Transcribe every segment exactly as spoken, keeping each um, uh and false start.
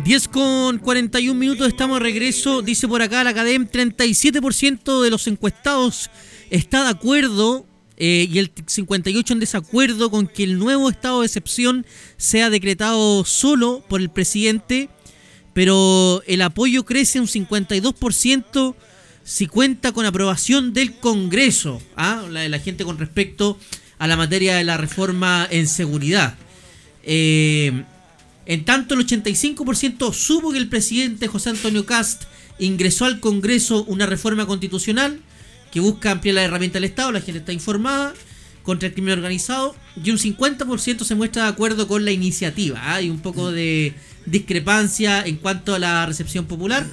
diez con cuarenta y un minutos, estamos de regreso. Dice por acá la Academ, treinta y siete por ciento de los encuestados está de acuerdo eh, y el cincuenta y ocho por ciento en desacuerdo con que el nuevo estado de excepción sea decretado solo por el presidente, pero el apoyo crece un cincuenta y dos por ciento si cuenta con aprobación del Congreso, ¿ah? la de la gente con respecto a la materia de la reforma en seguridad. Eh... En tanto, el ochenta y cinco por ciento supo que el presidente José Antonio Kast ingresó al Congreso una reforma constitucional que busca ampliar la herramienta del Estado, la gente está informada, contra el crimen organizado, y un cincuenta por ciento se muestra de acuerdo con la iniciativa. ¿eh? Hay un poco de discrepancia en cuanto a la recepción popular.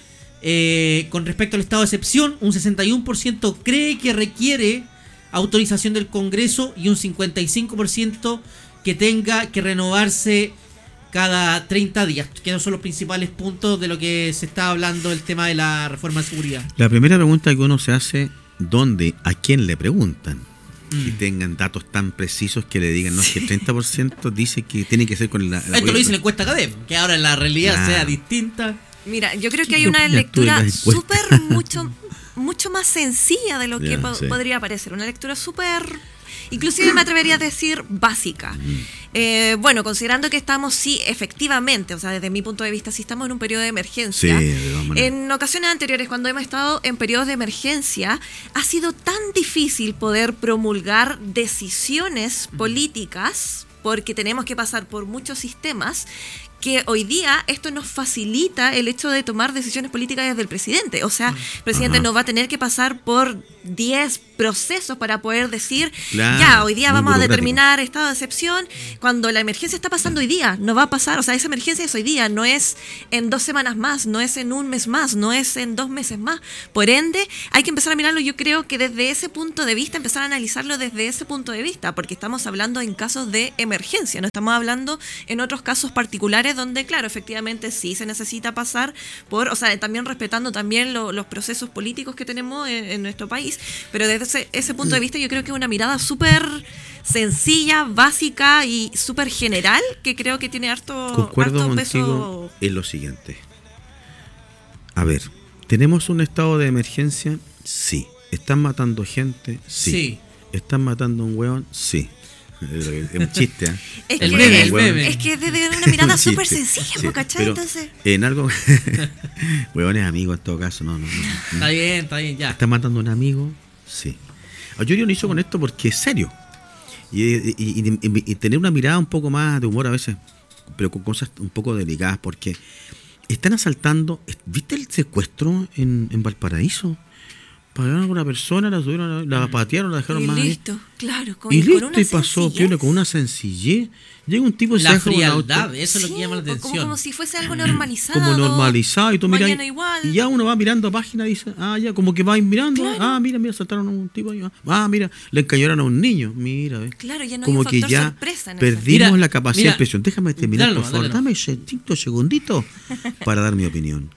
Eh, con respecto al estado de excepción, un sesenta y uno por ciento cree que requiere autorización del Congreso y un cincuenta y cinco por ciento que tenga que renovarse cada treinta días, que esos son los principales puntos de lo que se está hablando del tema de la reforma de seguridad. La primera pregunta que uno se hace, ¿dónde? ¿A quién le preguntan? Mm. Que tengan datos tan precisos que le digan, no, sí. que el treinta por ciento dice que tiene que ser con la... la Esto lo dice la encuesta Academ, que ahora la realidad claro. sea distinta. Mira, yo creo que hay una lectura súper mucho, mucho más sencilla de lo que yeah, po- sí. podría parecer. Una lectura súper... Inclusive me atrevería a decir básica. Eh, bueno, considerando que estamos, sí, efectivamente, o sea, desde mi punto de vista, sí estamos en un periodo de emergencia. Sí, de en ocasiones anteriores, cuando hemos estado en periodos de emergencia, ha sido tan difícil poder promulgar decisiones políticas, porque tenemos que pasar por muchos sistemas, que hoy día esto nos facilita el hecho de tomar decisiones políticas desde el presidente. O sea, el presidente Ajá. no va a tener que pasar por diez procesos para poder decir, claro, ya, hoy día vamos a determinar estado de excepción, cuando la emergencia está pasando hoy día, no va a pasar, o sea, esa emergencia es hoy día, no es en dos semanas más, no es en un mes más, no es en dos meses más. Por ende, hay que empezar a mirarlo, yo creo que desde ese punto de vista, empezar a analizarlo desde ese punto de vista, porque estamos hablando en casos de emergencia, no estamos hablando en otros casos particulares donde, claro, efectivamente sí se necesita pasar por, o sea, también respetando también lo, los procesos políticos que tenemos en, en nuestro país, pero desde ese, ese punto de vista yo creo que es una mirada súper sencilla, básica y súper general, que creo que tiene harto, Concuerdo harto contigo peso. En lo siguiente. A ver, ¿tenemos un estado de emergencia? Sí. ¿Están matando gente? Sí. sí. ¿Están matando a un hueón? Sí. Es un chiste, ¿eh? Es, el que, meme, el meme. es que desde una mirada súper sencilla, sí, ¿cachai? Pero entonces... en algo... Hueones amigos en todo caso, no, no, no. Está bien, está bien, ya. ¿Están matando a un amigo? Sí. Yo ironizo con esto porque es serio. Y, y, y, y, y tener una mirada un poco más de humor a veces, pero con cosas un poco delicadas, porque están asaltando... ¿Viste el secuestro en, en Valparaíso? Pagaron a una persona, la subieron, la patearon, la dejaron y más. Listo, ahí. Claro, con, y listo, con una y pasó piola con una sencillez. Llega un tipo y la se frialdad, eso es lo que sí, llama la atención. Como, como si fuese algo normalizado. Como normalizado, y tú miras. Y ya uno va mirando a página y dice, ah, ya, como que va mirando, claro. ah, mira, mira, saltaron a un tipo ahí, ah, mira, le encañaron a un niño, mira, ¿ves? Claro, ya no como hay un que factor ya sorpresa en perdimos eso. la capacidad mira, de expresión. Déjame terminar, dale, por favor, dale, dame cinco segunditos para dar mi opinión.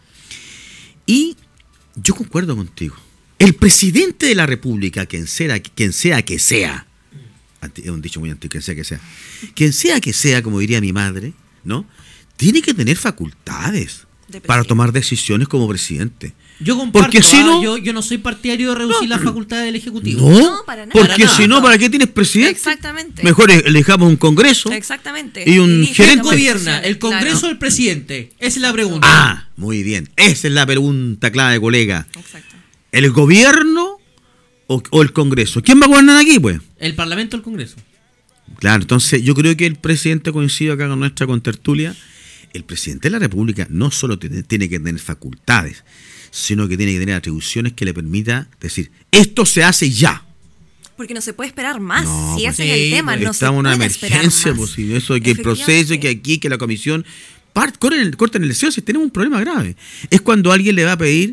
Y yo concuerdo contigo. El presidente de la República, quien sea, quien sea que sea, es un dicho muy antiguo, quien sea que sea, quien sea que sea, como diría mi madre, ¿no? Tiene que tener facultades para tomar decisiones como presidente. Yo comparto, porque si no, ah, yo, yo no soy partidario de reducir no, las facultades del Ejecutivo. No, no para nada. Porque para nada. si no, ¿para qué tienes presidente? Exactamente. Mejor elijamos un Congreso. Exactamente. Y un y gerente. ¿Quién gobierna? ¿El Congreso o el presidente? Esa es la pregunta. Ah, muy bien. Esa es la pregunta clave, colega. Exacto. ¿El gobierno o, o el Congreso? ¿Quién va a gobernar aquí, pues? El Parlamento o el Congreso. Claro, entonces yo creo que el presidente, coincide acá con nuestra contertulia, el presidente de la República no solo tiene, tiene que tener facultades, sino que tiene que tener atribuciones que le permita decir, esto se hace ya. Porque no se puede esperar más, no, si pues, ese sí, es el tema, no se puede una esperar emergencia, más. Pues, si eso de que el proceso, que aquí, que la comisión, part, corten, corten el deseo, si tenemos un problema grave. Es cuando alguien le va a pedir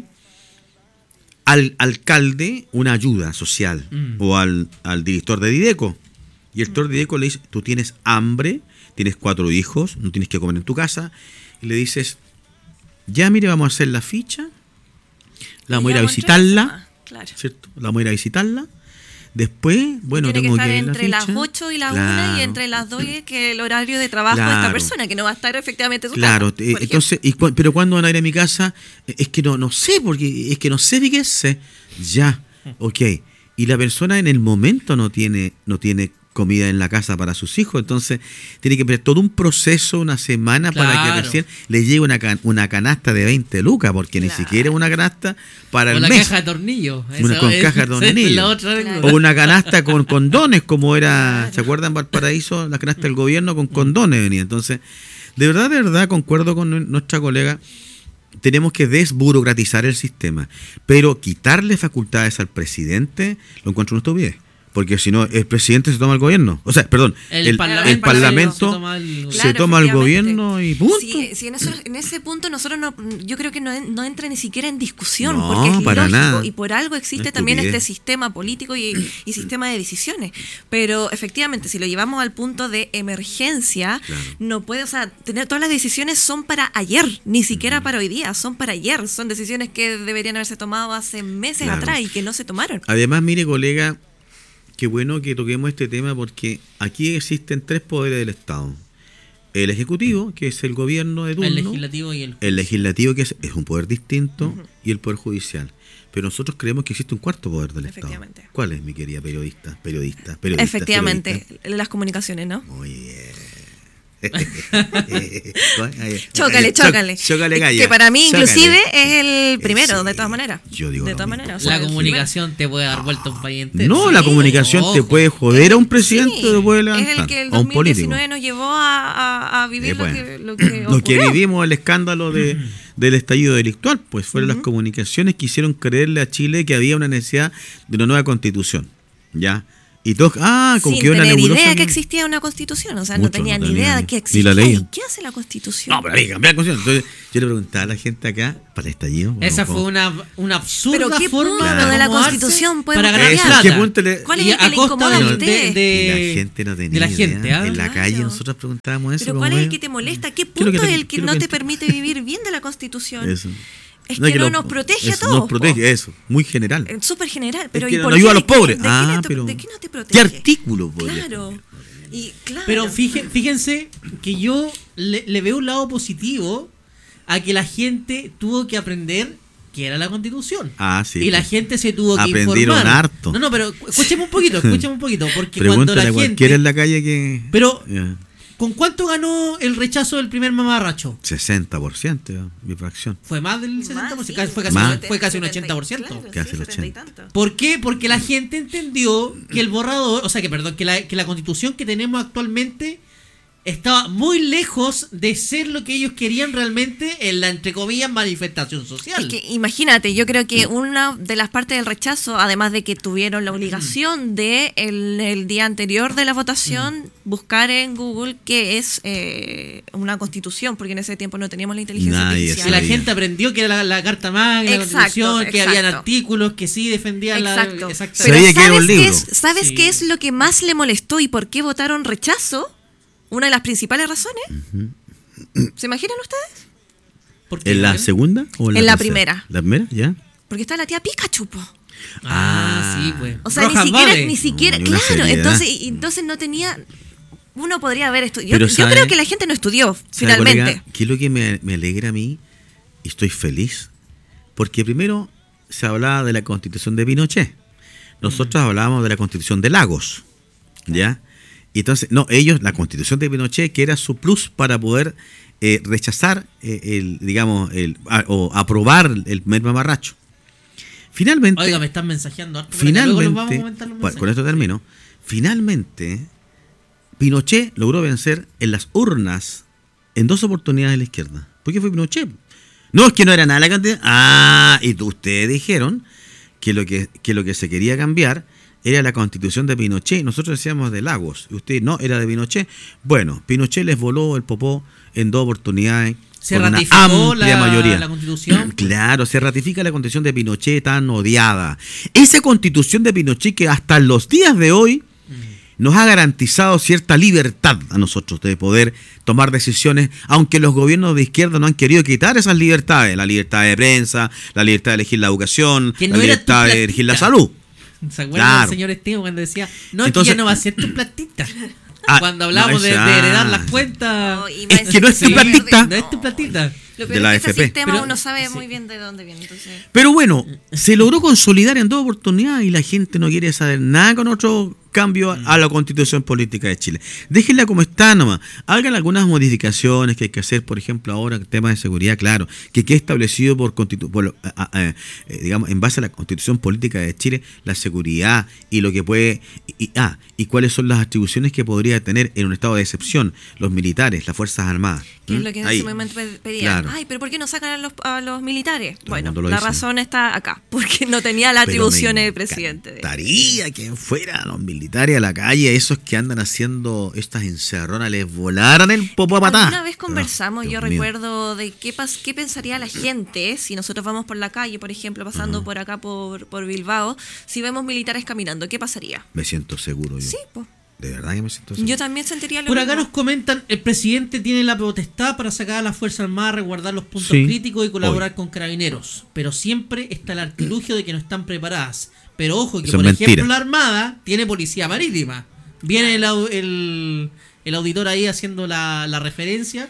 al alcalde una ayuda social mm. o al, al director de Dideco. Y el director de Dideco le dice, tú tienes hambre, tienes cuatro hijos, no tienes que comer en tu casa. Y le dices, ya mire, vamos a hacer la ficha, la vamos a ir a visitarla, claro. ¿cierto? La vamos a ir a visitarla, Después, bueno, tiene que tengo estar que ver la entre las ficha. ocho y la Claro. una y entre las dos es que el horario de trabajo de Claro. esta persona, que no va a estar efectivamente en su Claro, casa, eh, por entonces, y cu- pero cuando van a ir a mi casa, Eh, es que no, no sé, porque es que no sé, fíjese. Ya, ok. Y la persona en el momento no tiene, no tiene comida en la casa para sus hijos, entonces tiene que ver todo un proceso, una semana para que Claro. recién le llegue una, can- una canasta de veinte lucas, porque Claro. ni siquiera es una canasta para Con el la mes. caja de tornillos. Una con caja de tornillos. La otra Claro. O una canasta con condones, como era, Claro. ¿se acuerdan Valparaíso? La canasta del gobierno con condones venía. Entonces, de verdad, de verdad, concuerdo con nuestra colega, tenemos que desburocratizar el sistema, pero quitarle facultades al presidente lo encuentro una estupidez. Porque si no, el presidente se toma el gobierno. O sea, perdón, El el, parlamento el parlamento se toma el- se Claro, toma el efectivamente. gobierno y punto. Sí, sí, en, eso- en ese punto nosotros no, yo creo que no, en- no entra ni siquiera en discusión, No, porque es para lógico nada. y por algo existe Una también estupidez. este sistema político y, y sistema de decisiones. Pero efectivamente, si lo llevamos al punto de emergencia, Claro. no puede, o sea, tener todas las decisiones son para ayer, ni siquiera para hoy día, son para ayer, son decisiones que deberían haberse tomado hace meses Claro. atrás y que no se tomaron. Además, mire, colega, qué bueno que toquemos este tema porque aquí existen tres poderes del Estado. El Ejecutivo, que es el gobierno de turno. El legislativo y el... El Legislativo, que es, es un poder distinto, y el Poder Judicial. Pero nosotros creemos que existe un cuarto poder del Estado. Efectivamente. ¿Cuál es, mi querida periodista? Periodista, periodista. Efectivamente, periodista. las comunicaciones, ¿no? Muy bien. Chócale, chócale. Chócale, galla. Que para mí, Chócale. inclusive, es el primero, Sí, de todas maneras. yo digo de lo todas mismo. maneras. o sea, La el comunicación te puede dar vuelta un país entero. No, la Sí, comunicación te ojo. puede joder a un presidente Sí, o te puede es levantar. el que el a un dos mil político. diecinueve nos llevó a, a- a vivir Eh, bueno, lo que, lo que Lo que ocurrió. vivimos, el escándalo de, del estallido delictual, pues fueron las comunicaciones que hicieron creerle a Chile que había una necesidad de una nueva constitución. ¿Ya? Y todos, ah, como Sin que una tener nebulosa. idea que existía una constitución, o sea, no Muchos tenían no ni idea de tenían que ni existía. la ley. ¿Y qué hace la constitución? No, pero hay que cambiar la constitución. Entonces, yo le preguntaba a la gente acá, para el estallido. bueno, Esa ¿cómo? fue una, una absurda Pero ¿qué forma punto de la acomodarse Constitución podemos para ganar cambiar? plata. ¿Qué punto le- ¿Cuál es Y el que a le costa incomoda a de, usted? de- de- Y la gente no tenía de la idea. gente, ¿ah? En la calle Claro. nosotros preguntábamos eso. Pero como ¿cuál es el medio- que te molesta? ¿Qué ¿Qué es lo punto que es te- el que qué es lo no que te te- permite vivir bien de la constitución? Eso. Es No, que no lo- nos protege a eso, todos. Nos protege, po. eso. Muy general. Es súper general, pero Es que ¿y no por ayuda qué? a los ¿De qué- pobres. ¿De, qué, Ah, no te- pero- ¿de qué no te protege? ¿Qué artículo, podría? Claro. Y, claro. Pero fíjense, fíjense que yo le, le veo un lado positivo a que la gente tuvo que aprender qué era la Constitución. Ah, sí. Y la pues. gente se tuvo que Aprendieron informar. harto. No, no, pero escuchemos un poquito, escuchemos un poquito. Porque cuando Pregúntale la a gente... cualquiera en la calle que. Pero, Ya. ¿con cuánto ganó el rechazo del primer mamarracho? sesenta por ciento ya, mi fracción. Fue más del Más, sesenta por ciento, sí, casi- fue casi, Más. fue casi un setenta, ochenta por ciento. claro, Casi sí, el setenta y ochenta. tanto. ¿Por qué? Porque la gente entendió que el borrador, o sea, que perdón, que la, que la constitución que tenemos actualmente estaba muy lejos de ser lo que ellos querían realmente en la, entre comillas, manifestación social. Es que imagínate, yo creo que una de las partes del rechazo, además de que tuvieron la obligación de el, el día anterior de la votación buscar en Google qué es eh, una constitución, porque en ese tiempo no teníamos la inteligencia Nadie Y artificial. la sabía. gente aprendió que era la, la Carta Magna, la Exacto, Constitución, que habían exacto. artículos que sí defendían Exacto. la... exactamente. Pero Sabía que era un ¿sabes, qué libro. es, ¿sabes Sí. qué es lo que más le molestó y por qué votaron rechazo? Una de las principales razones. ¿Se imaginan ustedes? ¿Por qué? ¿En la segunda o en la En la tercera? primera. ¿La primera? ¿Ya? Porque está la tía Pikachu, po. Ah, sí, pues. O sea, Rojas ni siquiera, Babe. ni siquiera, No, ni una claro, seriedad. entonces, y- entonces no tenía, uno podría haber estudiado. Pero Yo, yo ¿sabe? creo que la gente no estudió, ¿Sabe, finalmente. colega? ¿Qué es lo que me, me alegra a mí? Y estoy feliz. Porque primero se hablaba de la constitución de Pinochet. Nosotros hablábamos de la constitución de Lagos. ¿Ya? Y entonces, no, ellos, la constitución de Pinochet, que era su plus para poder eh, rechazar, eh, el, digamos, el, a- o aprobar el primer mamarracho. Finalmente, Oiga, me están mensajeando harto por acá, luego los vamos a finalmente, comentar los bueno, con mensajes. esto termino, finalmente, Pinochet logró vencer en las urnas en dos oportunidades de la izquierda. ¿Por qué fue Pinochet? No, es que no era nada la cantidad. Ah, y tú- ustedes dijeron que lo que, que lo que se quería cambiar era la constitución de Pinochet. Nosotros decíamos de Lagos. Y ustedes no, era de Pinochet. Bueno, Pinochet les voló el popó en dos oportunidades. ¿Se con una ratificó amplia la- mayoría. la constitución? Claro, se ratifica la constitución de Pinochet tan odiada. Esa constitución de Pinochet que hasta los días de hoy nos ha garantizado cierta libertad a nosotros de poder tomar decisiones, aunque los gobiernos de izquierda no han querido quitar esas libertades, la libertad de prensa, la libertad de elegir la educación, Que la no era tu libertad de platita. elegir la salud. ¿Se acuerdan Claro. del señor Esteban cuando decía, no, Entonces- que ya no va a ser tu platita? Ah, Cuando hablamos no, de, de esa- heredar las cuentas. No, y Es más que no es tu encima pierde- platita. No es tu platita. Lo de peor la es que A F ese P. sistema Pero- uno sabe sí. muy bien de dónde viene. Entonces, Pero bueno, se logró consolidar en dos oportunidades y la gente no quiere saber nada con otro cambio a la Constitución Política de Chile. Déjenla como está nomás. Hagan algunas modificaciones que hay que hacer, por ejemplo, ahora en temas de seguridad, claro, que quede establecido por, constitu por lo- a- a- eh, digamos, en base a la Constitución Política de Chile, la seguridad y lo que puede y, y- ah, y cuáles son las atribuciones que podría tener en un estado de excepción los militares, las Fuerzas Armadas. que es ¿Mm? lo que en Ahí. ese momento pe- pedían. Claro. Ay, pero ¿por qué no sacan a los, a los militares? Todo el Bueno, mundo lo la dice. razón está acá, porque no tenía las Pero me atribuciones de presidente. de- encantaría que fueran los militares a la calle, esos que andan haciendo estas encerronas, les volaran el popo a patada. Una vez conversamos, Ah, yo Dios mío. recuerdo de qué, pas qué pensaría la gente si nosotros vamos por la calle, por ejemplo, pasando por acá por, por Bilbao, si vemos militares caminando, ¿qué pasaría? Me siento seguro yo. Sí, pues. De verdad que me siento seguro. Yo también sentiría lo Por acá mismo. nos comentan, el presidente tiene la potestad para sacar a las Fuerzas Armadas, resguardar los puntos Sí. críticos y colaborar con carabineros. Pero siempre está el artilugio de que no están preparadas. Pero ojo, que Eso es por ejemplo mentira. la Armada tiene policía marítima. Viene el, au- el, el auditor ahí haciendo la, la referencia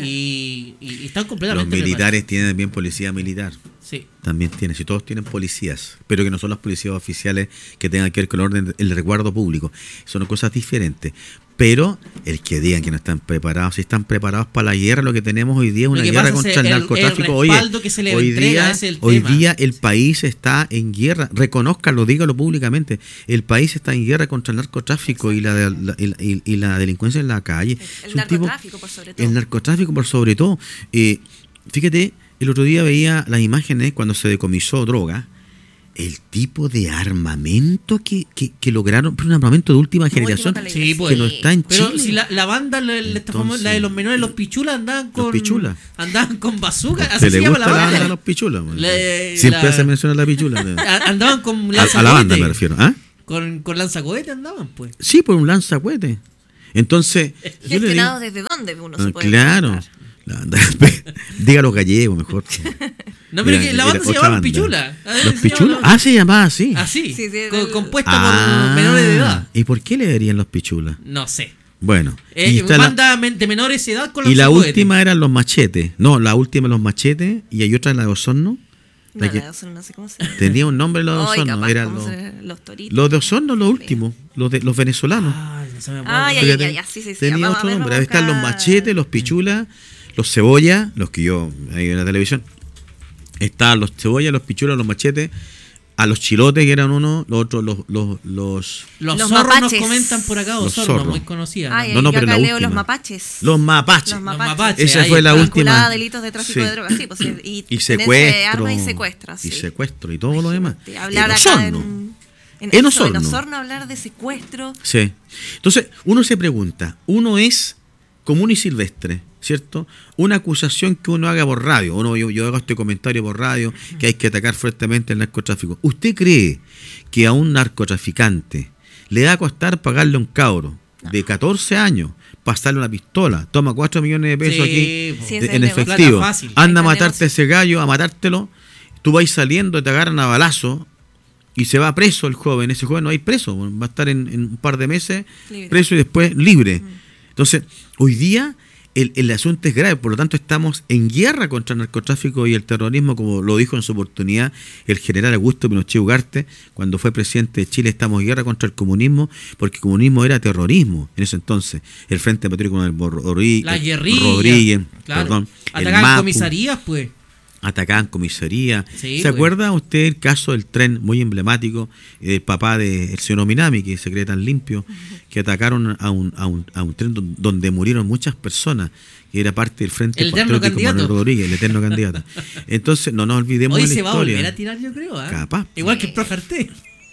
y, y- y están Los completamente militares tienen también policía militar. preparados. Sí. También tienen, si todos tienen policías, pero que no son las policías oficiales que tengan que ver con el orden, el resguardo público. Son cosas diferentes. Pero el que digan que no están preparados, si están preparados para la guerra, lo que tenemos hoy día es Lo una que guerra pasa es contra el, el- narcotráfico. el Oye, respaldo que se le hoy entrega, día, ese es el hoy tema. día el país está en guerra. Reconózcalo, dígalo públicamente. El país está en guerra contra el narcotráfico y la, la- y, la- y la delincuencia en la calle. El Es un tipo- narcotráfico, por sobre todo. El narcotráfico por sobre todo. Eh, fíjate, el otro día veía las imágenes cuando se decomisó droga. El tipo de armamento que, que, que lograron, pero un armamento de última generación calidad. Sí, que pues. no está en Pero Chile. si la, la banda, la, la- esta famo- la de los menores, los pichulas, andaban con. pichulas. Andaban con bazooka. ¿Te Así le se llama gusta la la banda. banda de los pichulas? man? Le- Siempre la- hace mención a la pichula. A- Andaban con a, a la lanzacohete. banda me refiero. ¿Ah? Con, con lanzacohete andaban, pues. Sí, por un lanzacuete. Entonces, yo le Gestionado digo, desde dónde uno ah, se puede claro. preguntar. La banda, diga los gallegos mejor. No, pero Mira, que la mira, banda se otra llamaba banda. Pichula. Ah, ¿Los se pichulas? llama- Ah, se llamaba así. Así. Sí, sí, co- el- compuesta Ah, por menores de edad. ¿Y por qué le darían los pichulas? No sé. Bueno, Eh, y, está la- banda men- de menores de edad con y la lanzacohete. última eran los machetes. No, la última los machetes y hay otra la de Osorno. La No, que la de Osorno no sé cómo se llama. tenía un nombre los de Ay, Osorno. capaz, Eran ¿cómo los, se- los toritos. los de Osorno, los últimos, los de los venezolanos. Ay, no se me acuerdo. Ay, ay, Fíjate, ay, ay, sí, sí, sí. tenía Vamos a otro ver, nombre. vamos Ahí a están los buscar. machetes, los pichulas, los cebollas, los que yo ahí en la televisión. Estaban los cebollas, los pichulas, los machetes, a los chilotes que eran uno, los otros, los, los, los, Los, Los zorros mapaches. nos comentan por acá, Los Osorno, zorros. muy conocida. Ay, ¿no? No, no, yo pero acá la leo los última. mapaches. los mapaches. Los Los mapaches. mapaches. Esa ahí fue la está. última. Vinculada a delitos de tráfico Sí. de drogas, sí, pues, y, Y tenencia de secuestro. armas y secuestro, sí. Y secuestro y todo lo demás. Sí, hablar En acá Osorno. en, en, En eso, en Osorno. Osorno, hablar de secuestro. Sí. Entonces, uno se pregunta, uno es común y silvestre, ¿cierto? Una acusación que uno haga por radio, uno, yo, yo hago este comentario por radio, que hay que atacar fuertemente el narcotráfico. ¿Usted cree que a un narcotraficante le va a costar pagarle a un cabro de catorce años, pasarle una pistola, toma cuatro millones de pesos Sí, aquí po. Sí, de- ese en es negocio. efectivo, Plata fácil. anda a Ese es matarte a ese gallo, a matártelo, tú vas saliendo y te agarran a balazo y se va preso el joven, ese joven no hay preso, va a estar en, en un par de meses Libre. preso y después libre. Entonces, hoy día el, el asunto es grave, por lo tanto estamos en guerra contra el narcotráfico y el terrorismo, como lo dijo en su oportunidad el general Augusto Pinochet Ugarte, cuando fue presidente de Chile. Estamos en guerra contra el comunismo, porque el comunismo era terrorismo en ese entonces. El Frente Patriótico con el Rodríguez, La guerrilla. Rodríguez, Claro. perdón, el Atacaban MAPU, comisarías, pues. atacaban comisaría. Sí, ¿Se pues. acuerda usted el caso del tren muy emblemático del papá del señor Ominami, que se cree tan limpio, que atacaron a un, a un, a un tren don- donde murieron muchas personas, que era parte del Frente El eterno Patriótico candidato. Manuel Rodríguez, el eterno candidato? Entonces, no nos olvidemos Hoy de la se va a historia. volver a tirar, yo creo. ¿ah? Capaz. Igual que el profe Arte.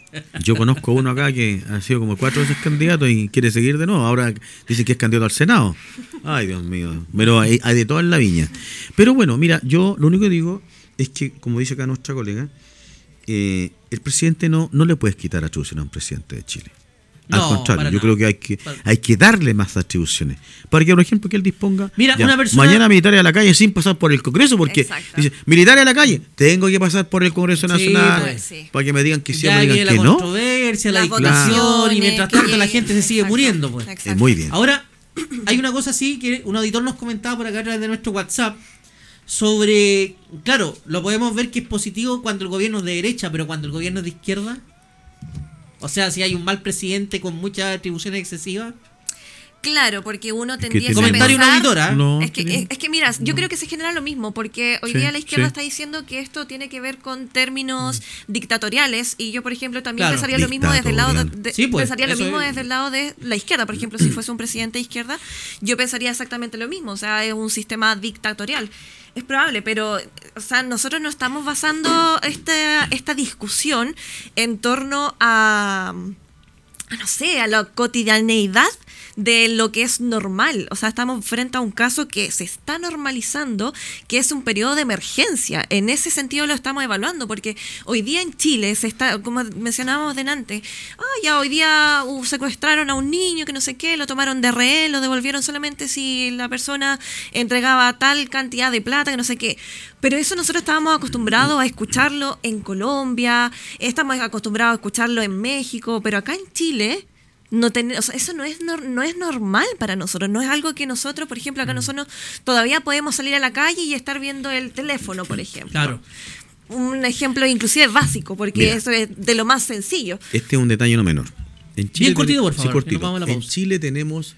Yo conozco uno acá que ha sido como cuatro veces candidato y quiere seguir de nuevo. Ahora dice que es candidato al Senado. Ay, Dios mío. Pero hay, hay de todo en la viña. Pero bueno, mira, yo lo único que digo es que, como dice acá nuestra colega, eh, el presidente no, no le puedes quitar atribución a un presidente de Chile. Al No, contrario, para yo nada. creo que hay que Para- hay que darle más atribuciones. Para que, por ejemplo, que él disponga. Mira, una persona- Mañana militares a la calle sin pasar por el Congreso, porque Exacto. dice, militares a la calle, tengo que pasar por el Congreso Sí, Nacional. pues, sí. Para que me digan que sí o Ya me viene digan la que no. controversia, la Las discusión, y votaciones, mientras que tanto la lleguen. gente se sigue Exacto. muriendo, pues. Exacto. Eh, muy bien. Ahora, hay una cosa así que un auditor nos comentaba por acá a través de nuestro WhatsApp sobre, claro, lo podemos ver que es positivo cuando el gobierno es de derecha, pero cuando el gobierno es de izquierda, o sea, si hay un mal presidente con muchas atribuciones excesivas. Claro, porque uno que tendría que tenemos- Comentario una pensar... auditora. No, Es que, tiene- es, es que mira, yo creo que se genera lo mismo, porque hoy Sí, día la izquierda sí. está diciendo que esto tiene que ver con términos dictatoriales, y yo, por ejemplo, también Claro. pensaría lo mismo desde el lado de, Dictatorial. de- Sí, pues, pensaría lo eso mismo es- desde el lado de la izquierda. Por ejemplo, si fuese un presidente de izquierda, yo pensaría exactamente lo mismo, o sea, es un sistema dictatorial. Es probable, pero o sea, nosotros no estamos basando esta, esta discusión en torno a, a, no sé, a la cotidianeidad de lo que es normal. O sea, estamos frente a un caso que se está normalizando, que es un periodo de emergencia. En ese sentido lo estamos evaluando, porque hoy día en Chile se está, como mencionábamos delante, ah, ya hoy día uh, secuestraron a un niño que no sé qué, lo tomaron de rehén, lo devolvieron solamente si la persona entregaba tal cantidad de plata, que no sé qué. Pero eso nosotros estábamos acostumbrados a escucharlo en Colombia, estamos acostumbrados a escucharlo en México, pero acá en Chile... No ten, o sea, eso no es nor- no es normal para nosotros, no es algo que nosotros, por ejemplo, acá nosotros todavía podemos salir a la calle y estar viendo el teléfono, por ejemplo. Claro. Un ejemplo inclusive básico, porque Mira. eso es de lo más sencillo. Este es un detalle no menor. En Chile Bien cortito, por sí, favor, cortito. que nos vamos a la En pausa. Chile tenemos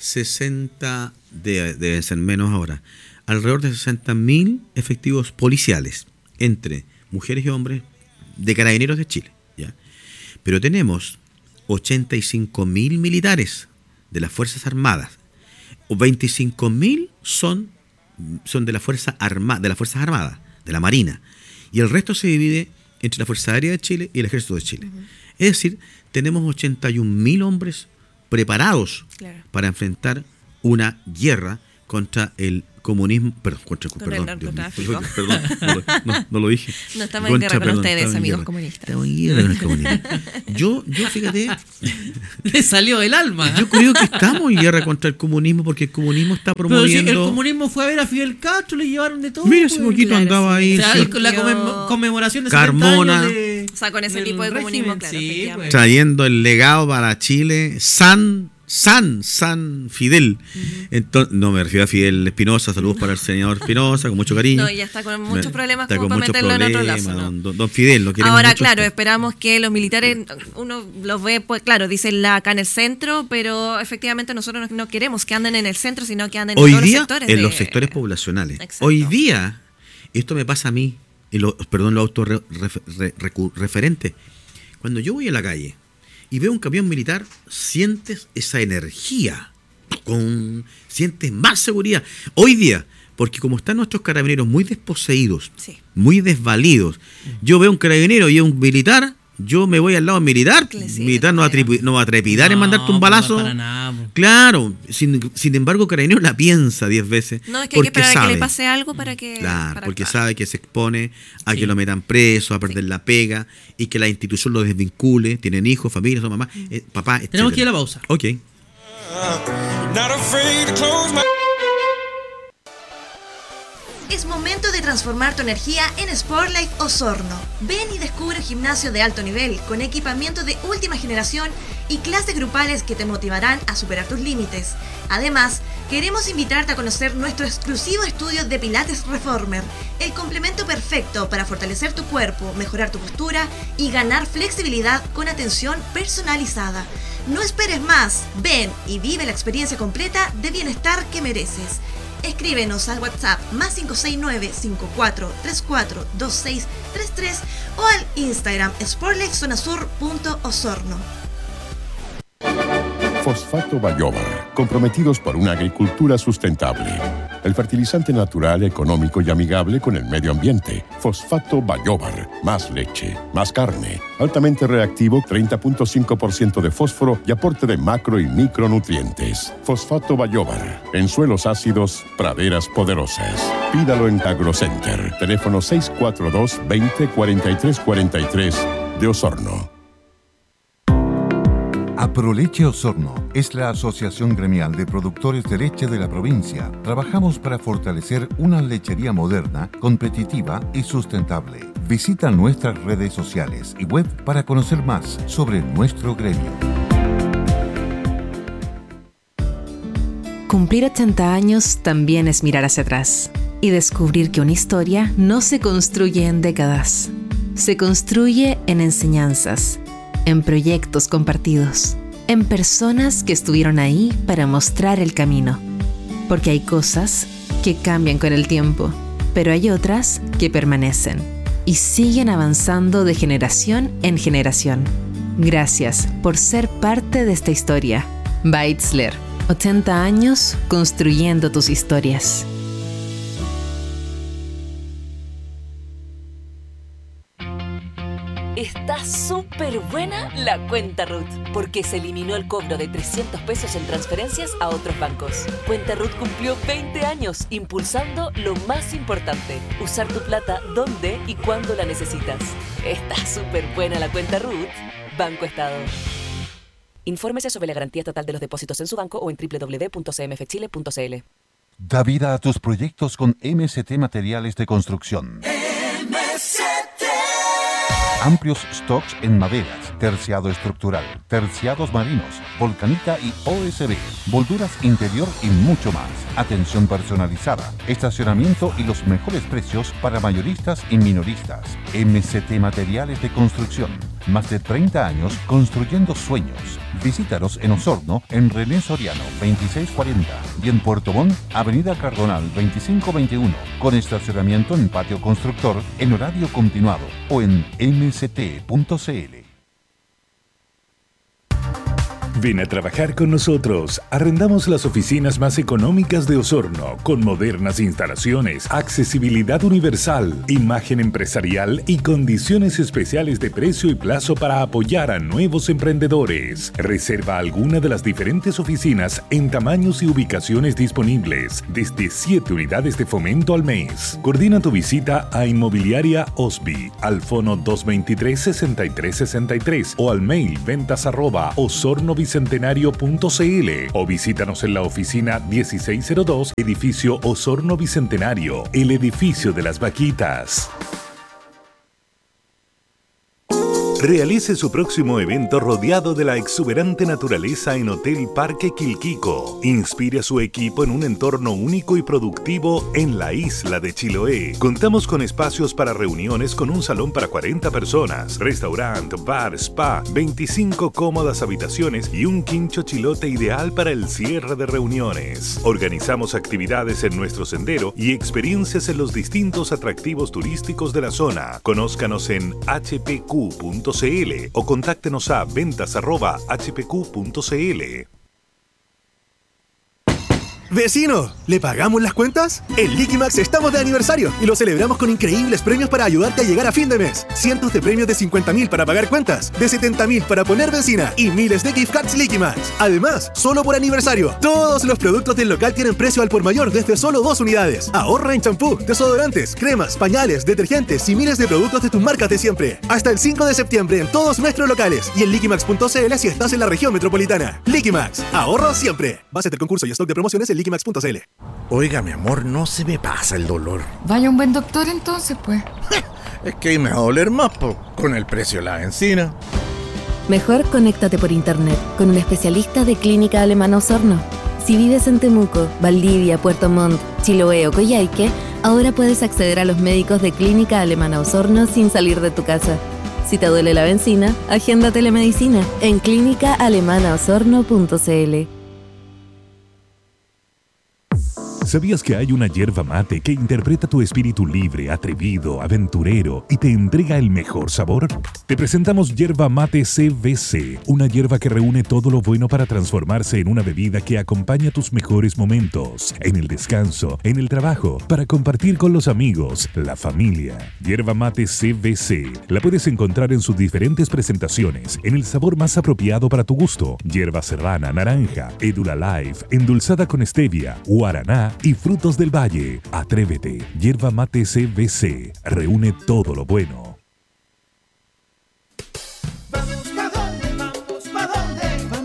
sesenta, de- deben ser menos ahora, alrededor de sesenta mil efectivos policiales, entre mujeres y hombres, de carabineros de Chile. ¿Ya? Pero tenemos ochenta y cinco mil militares de las Fuerzas Armadas. O veinticinco mil son, son de, la Fuerza Arma, de las Fuerzas Armadas, de la Marina. Y el resto se divide entre la Fuerza Aérea de Chile y el Ejército de Chile. Uh-huh. Es decir, tenemos ochenta y un mil hombres preparados Claro. para enfrentar una guerra contra el comunismo, perdón, contra, Con perdón, el Dios mío, narcotráfico. perdón, no, lo- no, no lo dije. No estamos en guerra con ustedes, estamos en amigos guerra. comunistas. Estamos en guerra con el comunismo. Yo, yo fíjate, Le salió el alma. yo creo que estamos en guerra contra el comunismo porque el comunismo está Pero promoviendo. si el comunismo fue a ver a Fidel Castro, le llevaron de todo. Mira, hace pues. poquito claro, andaba sí. ahí O sea, sí, el- la conmem- conmemoración de Carmona. setenta años de, O sea, con ese del tipo de comunismo, régimen, claro, sí, efectivamente. pues. trayendo el legado para Chile, San, San, San Fidel. Entonces, no me refiero a Fidel Espinosa, saludos para el señor Espinosa, con mucho cariño. No, ya está con muchos Me- problemas está como con para muchos meterlo en otro problemas, lazo, ¿no? don, don- don Fidel, lo queremos Ahora, mucho. claro, esperamos que los militares, uno los ve, pues claro, dicen la acá en el centro, pero efectivamente nosotros no, no queremos que anden en el centro, sino que anden Hoy en todos día, los sectores. en de- los sectores poblacionales. Exacto. Hoy día, esto me pasa a mí, en lo- perdón, lo autorreferente. Cuando yo voy a la calle y veo un camión militar, sientes esa energía, con, sientes más seguridad. Hoy día, porque como están nuestros carabineros muy desposeídos, Sí. muy desvalidos, yo veo un carabinero y un militar, yo me voy al lado militar, Que le sigue militar no va, a todavía. tripu- no va a trepidar en No, mandarte un pues, balazo. para nada, pues. Claro, sin, sin embargo, Carabinero la piensa diez veces. No, es que hay que porque esperar a que sabe, le pase algo para que. Claro, para porque actuar. sabe que se expone a Sí. que lo metan preso, a perder la pega y que la institución lo desvincule. Tienen hijos, familia, son mamá, eh, papá, etcétera. Tenemos que ir a la pausa. Ok. Not afraid to close my Es momento de transformar tu energía en Sportlife Osorno. Ven y descubre un gimnasio de alto nivel con equipamiento de última generación y clases grupales que te motivarán a superar tus límites. Además, queremos invitarte a conocer nuestro exclusivo estudio de Pilates Reformer, el complemento perfecto para fortalecer tu cuerpo, mejorar tu postura y ganar flexibilidad con atención personalizada. No esperes más, ven y vive la experiencia completa de bienestar que mereces. Escríbenos al WhatsApp más cinco seis nueve, cinco cuatro tres cuatro, dos seis tres tres o al Instagram sportlifezonasur punto osorno. Fosfato Bayobar, comprometidos por una agricultura sustentable. El fertilizante natural, económico y amigable con el medio ambiente. Fosfato Bayobar, más leche, más carne, altamente reactivo, treinta punto cinco por ciento de fósforo y aporte de macro y micronutrientes. Fosfato Bayobar, en suelos ácidos, praderas poderosas. Pídalo en AgroCenter, teléfono seis cuatro dos, veinte, cuarenta y tres cuarenta y tres de Osorno. Aproleche Osorno es la asociación gremial de productores de leche de la provincia. Trabajamos para fortalecer una lechería moderna, competitiva y sustentable. Visita nuestras redes sociales y web para conocer más sobre nuestro gremio. Cumplir ochenta años también es mirar hacia atrás y descubrir que una historia no se construye en décadas. Se construye en enseñanzas, en proyectos compartidos, en personas que estuvieron ahí para mostrar el camino. Porque hay cosas que cambian con el tiempo, pero hay otras que permanecen y siguen avanzando de generación en generación. Gracias por ser parte de esta historia. Beitzler, ochenta años construyendo tus historias. Está súper buena la cuenta R U T, porque se eliminó el cobro de trescientos pesos en transferencias a otros bancos. Cuenta R U T cumplió veinte años impulsando lo más importante, usar tu plata donde y cuando la necesitas. Está súper buena la cuenta R U T. Banco Estado. Infórmese sobre la garantía estatal de los depósitos en su banco o en doble u doble u doble u punto c m f chile punto c l. Da vida a tus proyectos con M S T Materiales de Construcción. M S T. Amplios stocks en maderas, terciado estructural, terciados marinos, volcanita y O S B, molduras interior y mucho más. Atención personalizada, estacionamiento y los mejores precios para mayoristas y minoristas. M S T Materiales de Construcción. Más de treinta años construyendo sueños. Visítanos en Osorno, en René Soriano veintiséis cuarenta y en Puerto Montt, Avenida Cardonal veinticinco veintiuno, con estacionamiento en patio constructor en horario continuado o en m s t punto c l. Ven a trabajar con nosotros. Arrendamos las oficinas más económicas de Osorno, con modernas instalaciones, accesibilidad universal, imagen empresarial y condiciones especiales de precio y plazo para apoyar a nuevos emprendedores. Reserva alguna de las diferentes oficinas en tamaños y ubicaciones disponibles, desde siete unidades de fomento al mes. Coordina tu visita a Inmobiliaria Osby al fono dos veintitrés, sesenta y tres sesenta y tres o al mail ventas arroba osorno bicentenario punto c l o visítanos en la oficina dieciséis cero dos, edificio Osorno Bicentenario, el edificio de las vaquitas. Realice su próximo evento rodeado de la exuberante naturaleza en Hotel Parque Quilquico. Inspire a su equipo en un entorno único y productivo en la isla de Chiloé. Contamos con espacios para reuniones con un salón para cuarenta personas, restaurante, bar, spa, veinticinco cómodas habitaciones y un quincho chilote ideal para el cierre de reuniones. Organizamos actividades en nuestro sendero y experiencias en los distintos atractivos turísticos de la zona. Conózcanos en h p q punto c l o contáctenos a ventas arroba h p q punto c l. ¡Vecino! ¿Le pagamos las cuentas? En Liquimax estamos de aniversario y lo celebramos con increíbles premios para ayudarte a llegar a fin de mes. Cientos de premios de cincuenta mil para pagar cuentas, de setenta mil para poner benzina y miles de gift cards Liquimax. Además, solo por aniversario, todos los productos del local tienen precio al por mayor desde solo dos unidades. Ahorra en champú, desodorantes, cremas, pañales, detergentes y miles de productos de tus marcas de siempre. Hasta el cinco de septiembre en todos nuestros locales y en liquimax punto c l si estás en la región metropolitana. Liquimax, ahorro siempre. Base del concurso y stock de promociones en liquimax punto c l. Oiga, mi amor, no se me pasa el dolor. Vaya un buen doctor entonces, pues. Es que ahí me va a doler más, po, con el precio de la benzina. Mejor conéctate por internet con un especialista de Clínica Alemana Osorno. Si vives en Temuco, Valdivia, Puerto Montt, Chiloé o Coyhaique, ahora puedes acceder a los médicos de Clínica Alemana Osorno sin salir de tu casa. Si te duele la benzina, agenda telemedicina en clínica alemana osorno punto c l. ¿Sabías que hay una yerba mate que interpreta tu espíritu libre, atrevido, aventurero y te entrega el mejor sabor? Te presentamos Yerba Mate C V C, una yerba que reúne todo lo bueno para transformarse en una bebida que acompaña tus mejores momentos, en el descanso, en el trabajo, para compartir con los amigos, la familia. Yerba Mate C V C la puedes encontrar en sus diferentes presentaciones, en el sabor más apropiado para tu gusto: yerba serrana, naranja, Edula Life, endulzada con stevia, guaraná y frutos del valle. Atrévete. Yerba Mate C V C reúne todo lo bueno. Vamos, ¿pa' dónde? Vamos, ¿pa' dónde?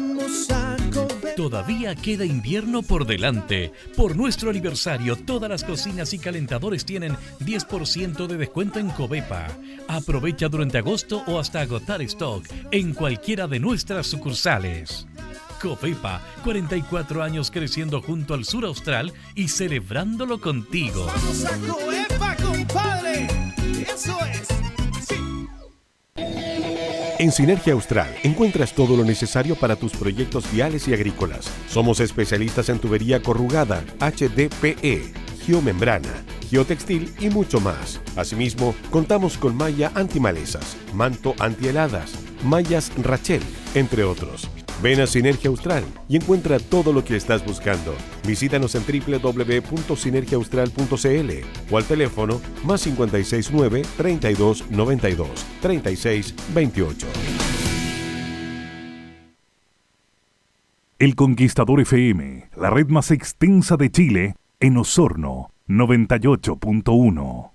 Todavía queda invierno por delante. Por nuestro aniversario, todas las cocinas y calentadores tienen diez por ciento de descuento en Covepa. Aprovecha durante agosto o hasta agotar stock en cualquiera de nuestras sucursales. Covepa, cuarenta y cuatro años creciendo junto al sur austral y celebrándolo contigo. ¡Vamos a Covepa, compadre! ¡Eso es! ¡Sí! En Sinergia Austral encuentras todo lo necesario para tus proyectos viales y agrícolas. Somos especialistas en tubería corrugada, H D P E, geomembrana, geotextil y mucho más. Asimismo, contamos con malla antimalezas, manto antiheladas, mallas Rachel, entre otros. Ven a Sinergia Austral y encuentra todo lo que estás buscando. Visítanos en doble u doble u doble u punto sinergia austral punto c l o al teléfono más cinco seis nueve, treinta y dos, noventa y dos, treinta y seis, veintiocho. El Conquistador F M, la red más extensa de Chile, en Osorno, noventa y ocho punto uno.